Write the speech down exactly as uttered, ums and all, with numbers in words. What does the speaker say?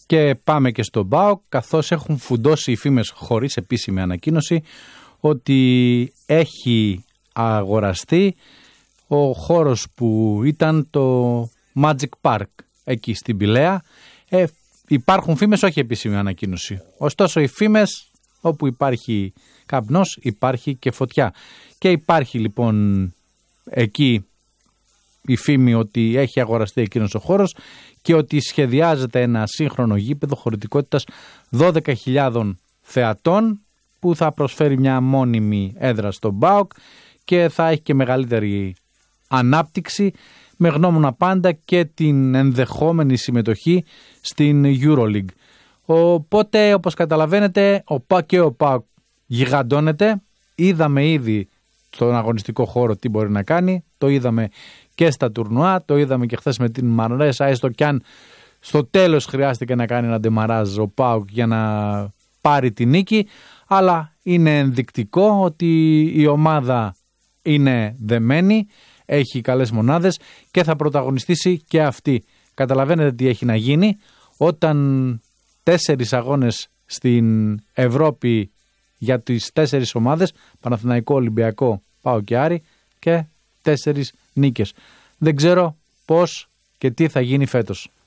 Και πάμε και στον ΠΑΟΚ, καθώς έχουν φουντώσει οι φήμες χωρίς επίσημη ανακοίνωση ότι έχει αγοραστεί ο χώρος που ήταν το Magic Park εκεί στην Πηλαία. Ε, υπάρχουν φήμες, όχι επίσημη ανακοίνωση. Ωστόσο οι φήμες, όπου υπάρχει καπνός υπάρχει και φωτιά. Και υπάρχει λοιπόν εκεί η φήμη ότι έχει αγοραστεί εκείνος ο χώρος και ότι σχεδιάζεται ένα σύγχρονο γήπεδο χωρητικότητας δώδεκα χιλιάδες θεατών που θα προσφέρει μια μόνιμη έδρα στον ΠΑΟΚ και θα έχει και μεγαλύτερη ανάπτυξη, με γνώμονα πάντα και την ενδεχόμενη συμμετοχή στην EuroLeague. Οπότε, όπως καταλαβαίνετε, ο ΠΑΟΚ και ο ΠΑΟΚ γιγαντώνεται. Είδαμε ήδη στον αγωνιστικό χώρο τι μπορεί να κάνει, το είδαμε και στα τουρνουά, το είδαμε και χθες με την Μανρέσα, έστω κι αν στο τέλος χρειάστηκε να κάνει ένα ντεμαράζ ο ΠΑΟΚ για να πάρει τη νίκη, αλλά είναι ενδεικτικό ότι η ομάδα είναι δεμένη, έχει καλές μονάδες και θα πρωταγωνιστήσει και αυτή. Καταλαβαίνετε τι έχει να γίνει όταν τέσσερις αγώνες στην Ευρώπη για τις τέσσερις ομάδες, Παναθηναϊκό, Ολυμπιακό, ΠΑΟΚ και Άρη, και τέσσερις νίκες. Δεν ξέρω πώς και τι θα γίνει φέτος.